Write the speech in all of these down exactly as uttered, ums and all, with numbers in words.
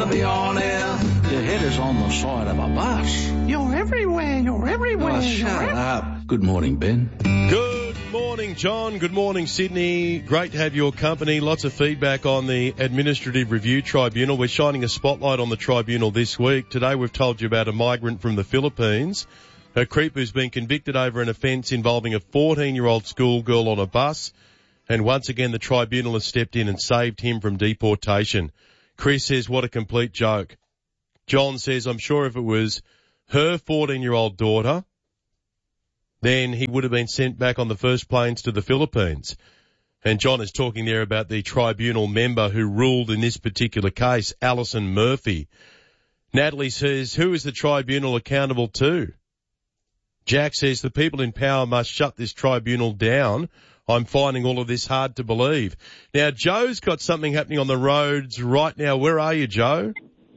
want to be on air? Your head is on the side of a bus. You're everywhere, you're everywhere. Oh, shut you're up. Good morning, Ben. Good morning, John. Good morning, Sydney. Great to have your company. Lots of feedback on the Administrative Review Tribunal. We're shining a spotlight on the tribunal this week. Today we've told you about a migrant from the Philippines, a creep who's been convicted over an offence involving a fourteen-year-old schoolgirl on a bus. And once again, the tribunal has stepped in and saved him from deportation. Chris says, what a complete joke. John says, I'm sure if it was her fourteen-year-old daughter, then he would have been sent back on the first planes to the Philippines. And John is talking there about the tribunal member who ruled in this particular case, Alison Murphy. Natalie says, who is the tribunal accountable to? Jack says, the people in power must shut this tribunal down. I'm finding all of this hard to believe. Now, Joe's got something happening on the roads right now. Where are you, Joe?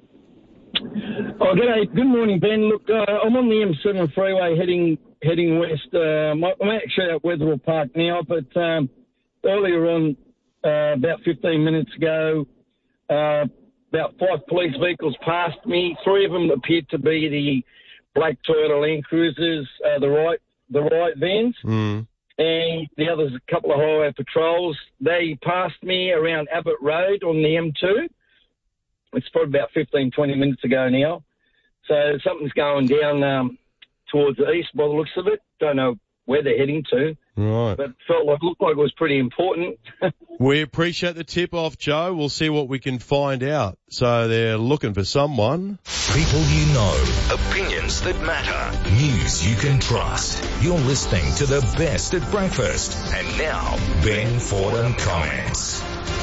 Oh, g'day. Good morning, Ben. Look, uh, I'm on the M seven freeway heading heading west. Um, I'm actually at Wetherill Park now, but um, earlier on, uh, about fifteen minutes ago, uh, about five police vehicles passed me. Three of them appeared to be the black Toyota Land Cruisers, uh, the right the right vans. Mm. And the others, a couple of highway patrols. They passed me around Abbott Road on the M two. It's probably about fifteen, twenty minutes ago now. So something's going down um, towards the east by the looks of it. Don't know where they're heading to. Right. But felt like, looked like it was pretty important. We appreciate the tip-off, Joe. We'll see what we can find out. So they're looking for someone. People you know, opinions that matter, news you can trust. You're listening to the best at breakfast. And now, Ben Fordham comments.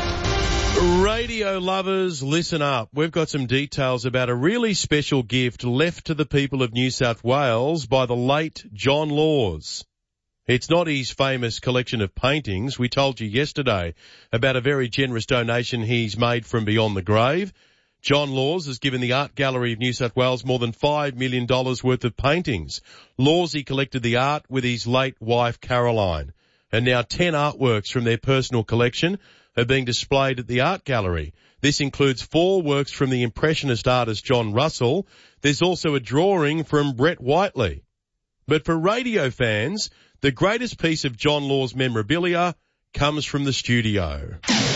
Radio lovers, listen up. We've got some details about a really special gift left to the people of New South Wales by the late John Laws. It's not his famous collection of paintings. We told you yesterday about a very generous donation he's made from beyond the grave. John Laws has given the Art Gallery of New South Wales more than five million dollars worth of paintings. Lawsy collected the art with his late wife Caroline. And now ten artworks from their personal collection are being displayed at the Art Gallery. This includes four works from the Impressionist artist John Russell. There's also a drawing from Brett Whiteley. But for radio fans, the greatest piece of John Laws memorabilia comes from the studio.